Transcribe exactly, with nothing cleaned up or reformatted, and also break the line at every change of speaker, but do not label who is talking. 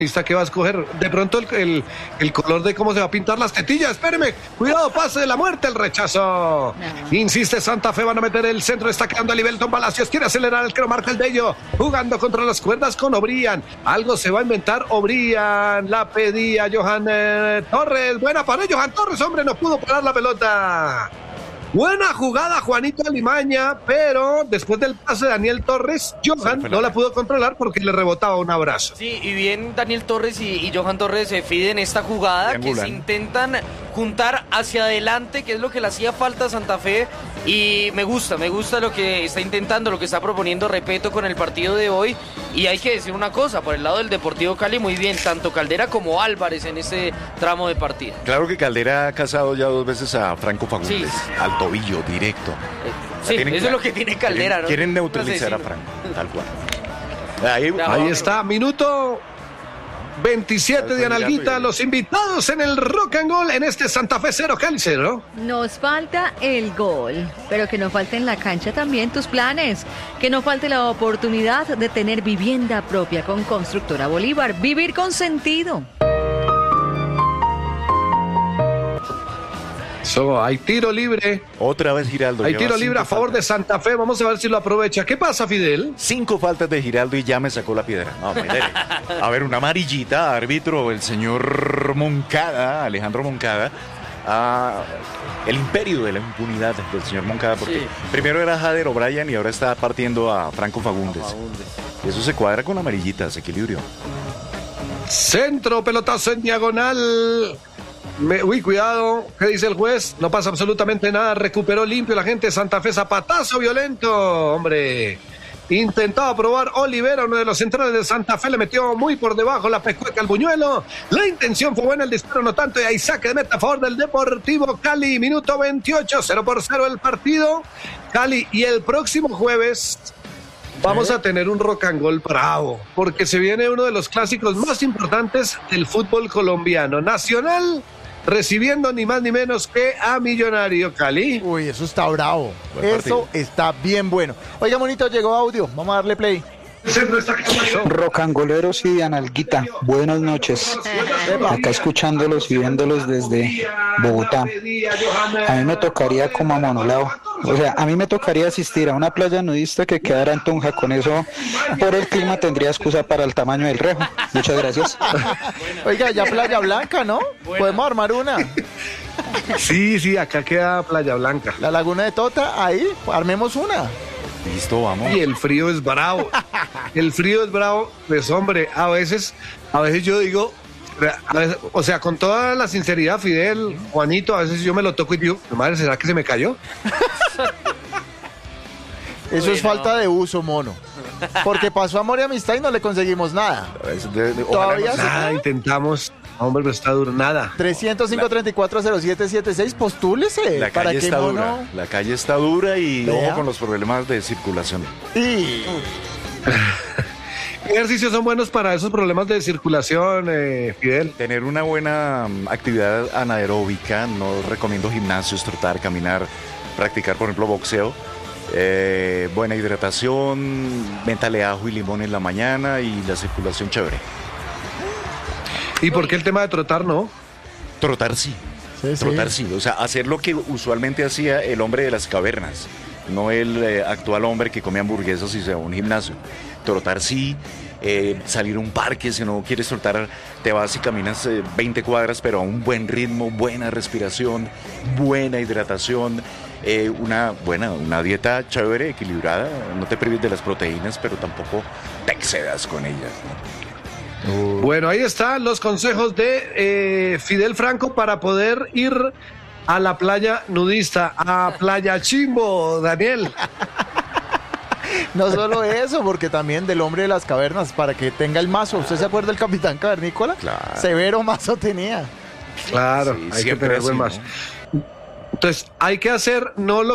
que va a escoger de pronto el, el, el color de cómo se va a pintar las tetillas. Espéreme, cuidado, pase de la muerte, el rechazo. No. Insiste Santa Fe, van a meter el centro, está quedando a Libelton Palacios, quiere acelerar el que lo marca el Bello, jugando contra las cuerdas con Obrian. Algo se va a inventar Obrian, la pedía Johan eh, Torres, buena para Johan Torres, hombre, no pudo parar la pelota. Buena jugada Juanito Alimaña, pero después del pase de Daniel Torres, Johan no la pudo controlar porque le rebotaba un abrazo.
Sí, y bien Daniel Torres y, y Johan Torres se piden esta jugada, que se intentan juntar hacia adelante, que es lo que le hacía falta a Santa Fe, y me gusta, me gusta lo que está intentando, lo que está proponiendo Repeto con el partido de hoy, y hay que decir una cosa, por el lado del Deportivo Cali, muy bien, tanto Caldera como Álvarez en ese tramo de partida.
Claro que Caldera ha casado ya dos veces a Franco Fagundes, sí. Al tobillo, directo.
Eh, sí, eso es lo que tiene Caldera,
quieren,
¿no?
Quieren neutralizar a Franco, tal cual.
Ahí, ahí está, minuto veintisiete de Analguita, los invitados en el Rock and Roll en este Santa Fe cero, Cali cero.
Nos falta el gol, pero que no falte en la cancha también tus planes, que no falte la oportunidad de tener vivienda propia con Constructora Bolívar, vivir con sentido.
So, hay tiro libre.
Otra vez Giraldo.
Hay tiro libre a favor faltas. de Santa Fe. Vamos a ver si lo aprovecha. ¿Qué pasa, Fidel?
Cinco faltas de Giraldo y ya me sacó la piedra. No, a ver, una amarillita, árbitro, el señor Moncada, Alejandro Moncada. Ah, el imperio de la impunidad del señor Moncada, porque sí. Primero era Jader O'Brien y ahora está partiendo a Franco Fagundes. Fagundes. Eso se cuadra con amarillita, se equilibrió.
Centro, pelotazo en diagonal. Me, uy, cuidado, ¿qué dice el juez? No pasa absolutamente nada, recuperó limpio la gente de Santa Fe, zapatazo violento, hombre. Intentaba probar Olivera, uno de los centrales de Santa Fe, le metió muy por debajo la pecueca al buñuelo. La intención fue buena, el disparo no tanto, y ahí saque de meta a favor del Deportivo Cali. Minuto veintiocho, cero por cero el partido. Cali, y el próximo jueves vamos a tener un rock and roll bravo, porque se viene uno de los clásicos más importantes del fútbol colombiano. Nacional recibiendo ni más ni menos que a Millonario, Cali.
Uy, eso está bravo. Buen eso partido. Está bien bueno. Oiga, monito, llegó audio. Vamos a darle play.
Rocangoleros y de Analguita, buenas noches. Acá escuchándolos y viéndolos desde Bogotá. A mí me tocaría como amonolado. O sea, a mí me tocaría asistir a una playa nudista que quedara en Tunja. Con eso, por el clima, tendría excusa para el tamaño del rejo. Muchas gracias.
Oiga, ya Playa Blanca, ¿no? Bueno. Podemos armar una.
Sí, sí, acá queda Playa Blanca.
La Laguna de Tota, ahí, armemos una.
Listo, vamos.
Y el frío es bravo. El frío es bravo. Pues hombre, a veces, a veces yo digo, a veces, o sea, con toda la sinceridad, Fidel, Juanito, a veces yo me lo toco y digo, madre, ¿será que se me cayó?
Eso bueno. Es falta de uso, mono. Porque pasó amor y amistad y no le conseguimos nada.
De, de, Todavía no, nada, intentamos. Hombre, pero está duro, nada.
trescientos cinco, treinta y cuatro, cero siete siete seis, postúlese.
La calle está mono... dura, la calle está dura y
Vea.
Ojo con los problemas de circulación.
Y...
¿Qué ejercicios son buenos para esos problemas de circulación, eh, Fidel?
Tener una buena actividad anaeróbica, no recomiendo gimnasios, trotar, caminar, practicar, por ejemplo, boxeo. Eh, buena hidratación, métale ajo y limón en la mañana y la circulación chévere.
¿Y por qué el tema de trotar no?
Trotar sí, sí trotar sí. sí, o sea, hacer lo que usualmente hacía el hombre de las cavernas, no el eh, actual hombre que come hamburguesas y se va a un gimnasio. Trotar sí, eh, salir a un parque, si no quieres trotar, te vas y caminas eh, veinte cuadras, pero a un buen ritmo, buena respiración, buena hidratación, eh, una buena, una dieta chévere, equilibrada, no te prives de las proteínas, pero tampoco te excedas con ellas, ¿no?
Bueno, ahí están los consejos de eh, Fidel Franco para poder ir a la playa nudista, a Playa Chimbo, Daniel.
No solo eso, porque también del hombre de las cavernas, para que tenga el mazo. ¿Usted se acuerda del Capitán Cavernícola?
Claro.
Severo mazo tenía.
Claro, sí, hay que tener buen mazo. ¿No? Entonces, hay que hacer no lo